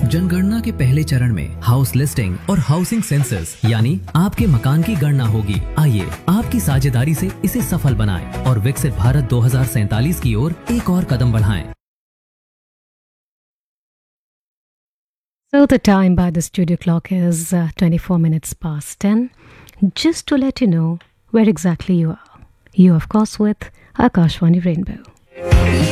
जनगणना के पहले चरण में हाउस लिस्टिंग और हाउसिंग सेंसस यानी आपके मकान की गणना होगी। आइए आपकी साझेदारी से इसे सफल बनाएं और विकसित भारत 2047 की ओर एक और कदम बढ़ाएं। So the time by the studio clock is 24 minutes past 10. Just to let you know where exactly you are. You, of course, with Akashvani Rainbow.